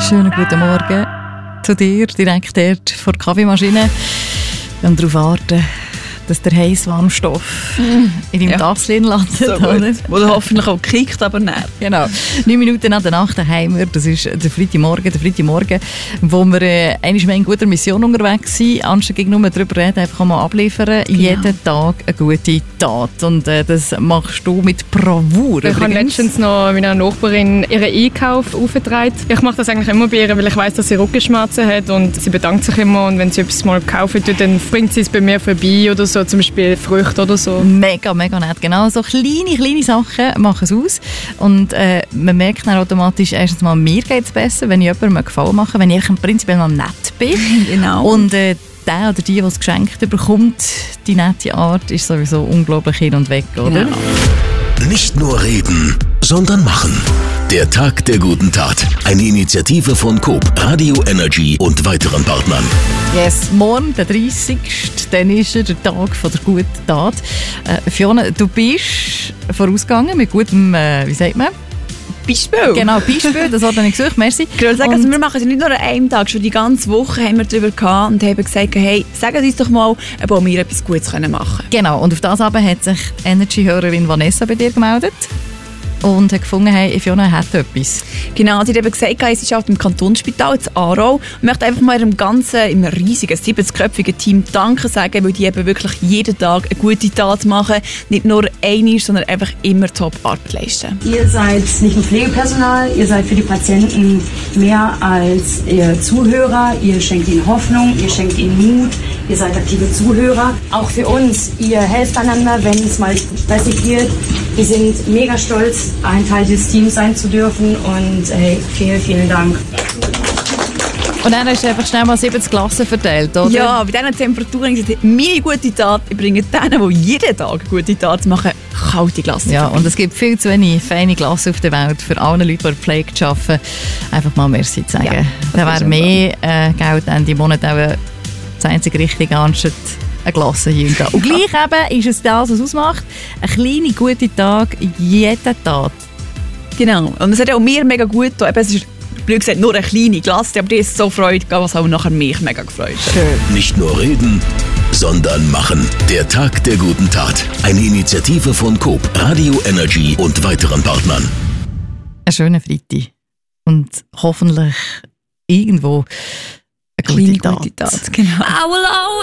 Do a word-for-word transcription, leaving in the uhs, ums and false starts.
Schönen guten Morgen zu dir, direkt dort vor der Kaffeemaschine. Wir darauf warten, dass der Heißwarmstoff in deinem ja. Taslin landet. So gut. Wo du hoffentlich auch kickt, aber nicht. Genau. Neun Minuten nach der Nacht daheim. Das ist der Freitagmorgen, der Freitagmorgen, wo wir äh, einmal in guter Mission unterwegs sind. Anstatt gegen nur darüber reden, einfach mal abliefern. Genau. Jeden Tag eine gute Tat. Und äh, das machst du mit Bravour. Ich habe letztens noch meiner Nachbarin ihren Einkauf aufgetragen. Ich mache das eigentlich immer bei ihr, weil ich weiss, dass sie Rückenschmerzen hat. Und sie bedankt sich immer. Und wenn sie etwas mal kaufen tut, dann bringt sie es bei mir vorbei oder so. Zum Beispiel Früchte oder so. Mega, mega nett. Genau, so kleine, kleine Sachen machen es aus. Und äh, man merkt dann automatisch, erstens mal, mir geht es besser, wenn ich jemandem einen Gefallen mache, wenn ich prinzipiell mal nett bin. Genau. Und äh, der oder die, die es geschenkt bekommt, die nette Art, ist sowieso unglaublich hin und weg, oder? Genau. Nicht nur reden, sondern machen. Der Tag der guten Tat. Eine Initiative von Coop, Radio Energy und weiteren Partnern. Yes, morgen, der dreißigste dann ist der Tag von der guten Tat. Äh, Fiona, du bist vorausgegangen mit gutem, äh, wie sagt man? Beispiel. Genau, Beispiel, das habe ich gesucht, merci. Ich würde sagen, also wir machen es nicht nur an einem Tag, schon die ganze Woche haben wir darüber gehabt und haben gesagt, hey, sagen Sie uns doch mal, ob wir etwas Gutes machen können. Genau, und auf das aber hat sich Energy-Hörerin Vanessa bei dir gemeldet und hat gefunden, hey, Fiona hat etwas. Genau, sie hat eben gesagt, sie arbeitet im Kantonsspital in Aarau und möchte einfach mal ihrem ganzen, im riesigen, siebzigköpfigen Team Danke sagen, weil die eben wirklich jeden Tag eine gute Tat machen, nicht nur einmal, sondern einfach immer Top-Arbeit leisten. Ihr seid nicht nur Pflegepersonal, ihr seid für die Patienten mehr als ihr Zuhörer, ihr schenkt ihnen Hoffnung, ihr schenkt ihnen Mut, ihr seid aktive Zuhörer. Auch für uns, ihr helft einander, wenn es mal stressig wird. Wir sind mega stolz, ein Teil dieses Teams sein zu dürfen und hey, vielen, vielen Dank. Und dann hast du einfach schnell mal siebzig Klassen verteilt, oder? Ja, bei diesen Temperaturen ist meine gute Tat, ich bringe denen, die jeden Tag eine gute Tat machen, kalte Glasse. Ja, und es gibt viel zu wenig feine Glasse auf der Welt für alle Leute, die in der Pflege arbeiten. Einfach mal Merci zu sagen. Ja, da wäre mehr äh, Geld Ende Monat auch das einzige Richtige anstatt eine Glasse hier und da. Und gleich eben ist es das, was ausmacht. Ein kleiner, guter Tag, jeden Tag. Genau. Und es hat auch mir mega gut getan. Es ist, blöd gesagt, nur eine kleine Glasse, aber die ist so freudig, was auch nachher mich mega gefreut hat. Schön. Nicht nur reden, sondern machen. Der Tag der guten Tat. Eine Initiative von Coop, Radio Energy und weiteren Partnern. Ein schöner Freitag. Und hoffentlich irgendwo eine Kleine gute Tat. gute Tat. Genau.